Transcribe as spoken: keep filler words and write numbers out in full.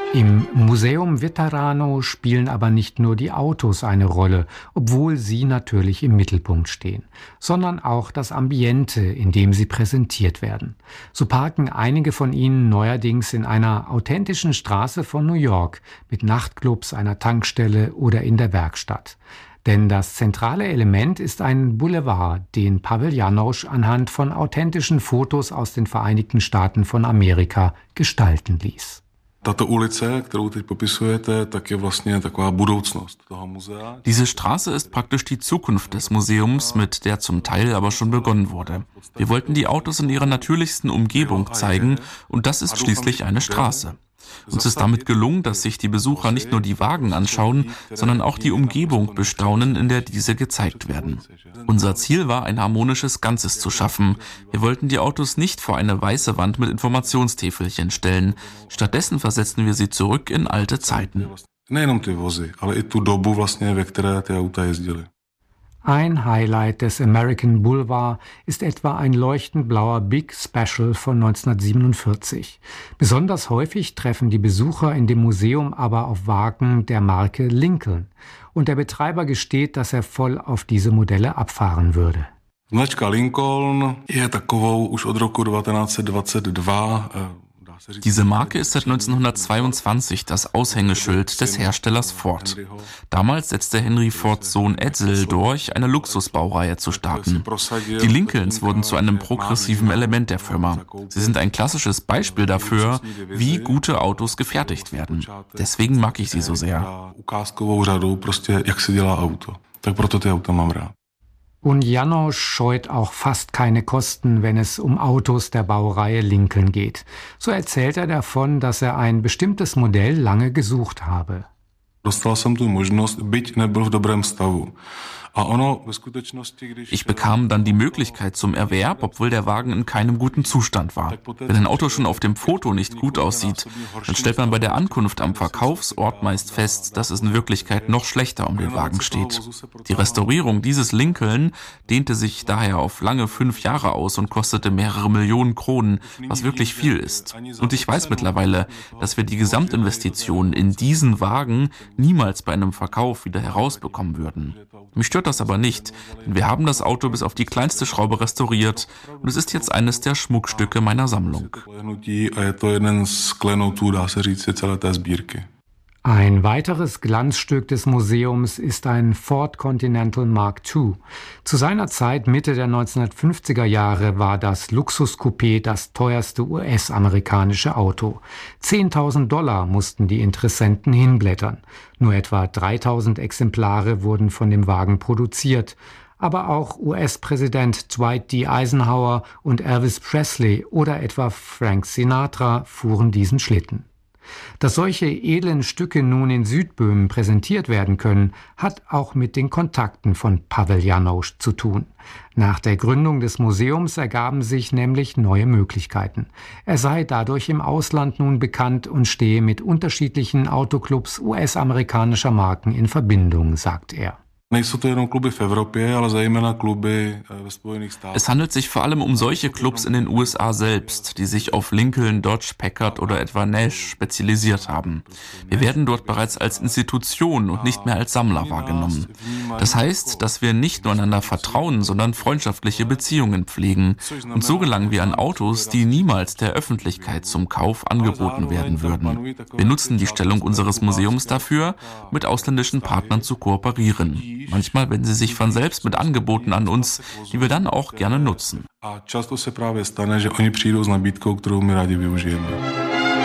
Im Museum Veterano spielen aber nicht nur die Autos eine Rolle, obwohl sie natürlich im Mittelpunkt stehen, sondern auch das Ambiente, in dem sie präsentiert werden. So parken einige von ihnen neuerdings in einer authentischen Straße von New York mit Nachtclubs, einer Tankstelle oder in der Werkstatt. Denn das zentrale Element ist ein Boulevard, den Pavel Janosch anhand von authentischen Fotos aus den Vereinigten Staaten von Amerika gestalten ließ. Diese Straße ist praktisch die Zukunft des Museums, mit der zum Teil aber schon begonnen wurde. Wir wollten die Autos in ihrer natürlichsten Umgebung zeigen und das ist schließlich eine Straße. Uns ist damit gelungen, dass sich die Besucher nicht nur die Wagen anschauen, sondern auch die Umgebung bestaunen, in der diese gezeigt werden. Unser Ziel war, ein harmonisches Ganzes zu schaffen. Wir wollten die Autos nicht vor eine weiße Wand mit Informationstäfelchen stellen. Stattdessen versetzten wir sie zurück in alte Zeiten. Ein Highlight des American Boulevard ist etwa ein leuchtend blauer Big Special von neunzehnhundertsiebenundvierzig. Besonders häufig treffen die Besucher in dem Museum aber auf Wagen der Marke Lincoln. Und der Betreiber gesteht, dass er voll auf diese Modelle abfahren würde. Značka Lincoln je takovou už od roku devatenáctsetdvacet dva. Diese Marke ist seit neunzehnhundertzweiundzwanzig das Aushängeschild des Herstellers Ford. Damals setzte Henry Fords Sohn Edsel durch, eine Luxusbaureihe zu starten. Die Lincolns wurden zu einem progressiven Element der Firma. Sie sind ein klassisches Beispiel dafür, wie gute Autos gefertigt werden. Deswegen mag ich sie so sehr. Und Janosch scheut auch fast keine Kosten, wenn es um Autos der Baureihe Lincoln geht. So erzählt er davon, dass er ein bestimmtes Modell lange gesucht habe. Ich bekam dann die Möglichkeit zum Erwerb, obwohl der Wagen in keinem guten Zustand war. Wenn ein Auto schon auf dem Foto nicht gut aussieht, dann stellt man bei der Ankunft am Verkaufsort meist fest, dass es in Wirklichkeit noch schlechter um den Wagen steht. Die Restaurierung dieses Lincoln dehnte sich daher auf lange fünf Jahre aus und kostete mehrere Millionen Kronen, was wirklich viel ist. Und ich weiß mittlerweile, dass wir die Gesamtinvestition in diesen Wagen niemals bei einem Verkauf wieder herausbekommen würden. Mich stört das aber nicht, denn wir haben das Auto bis auf die kleinste Schraube restauriert und es ist jetzt eines der Schmuckstücke meiner Sammlung. Ein weiteres Glanzstück des Museums ist ein Ford Continental Mark zwei. Zu seiner Zeit, Mitte der neunzehnhundertfünfziger Jahre, war das Luxuscoupé das teuerste U S-amerikanische Auto. zehntausend Dollar mussten die Interessenten hinblättern. Nur etwa dreitausend Exemplare wurden von dem Wagen produziert. Aber auch U S-Präsident Dwight D. Eisenhower und Elvis Presley oder etwa Frank Sinatra fuhren diesen Schlitten. Dass solche edlen Stücke nun in Südböhmen präsentiert werden können, hat auch mit den Kontakten von Pavel Janosch zu tun. Nach der Gründung des Museums ergaben sich nämlich neue Möglichkeiten. Er sei dadurch im Ausland nun bekannt und stehe mit unterschiedlichen Autoclubs U S-amerikanischer Marken in Verbindung, sagt er. Es handelt sich vor allem um solche Clubs in den U S A selbst, die sich auf Lincoln, Dodge, Packard oder etwa Nash spezialisiert haben. Wir werden dort bereits als Institution und nicht mehr als Sammler wahrgenommen. Das heißt, dass wir nicht nur einander vertrauen, sondern freundschaftliche Beziehungen pflegen. Und so gelangen wir an Autos, die niemals der Öffentlichkeit zum Kauf angeboten werden würden. Wir nutzen die Stellung unseres Museums dafür, mit ausländischen Partnern zu kooperieren. Manchmal wenden sie sich von selbst mit Angeboten an uns, die wir dann auch gerne nutzen. A často se právě stane, že oni přijdou s nabídkou, kterou my rádi využijeme.